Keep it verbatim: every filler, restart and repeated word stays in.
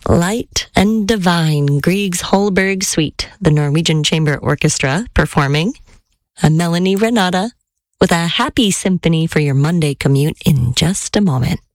Light and Divine, Grieg's Holberg Suite, the Norwegian Chamber Orchestra performing. I'm Melanie Renata with a happy symphony for your Monday commute in just a moment.